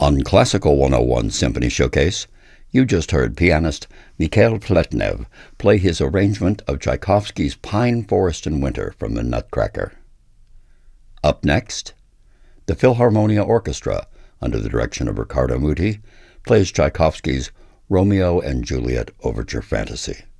On Classical 101 Symphony Showcase, you just heard pianist Mikhail Pletnev play his arrangement of Tchaikovsky's Pine Forest in Winter from the Nutcracker. Up next, the Philharmonia Orchestra, under the direction of Riccardo Muti, plays Tchaikovsky's Romeo and Juliet Overture Fantasy.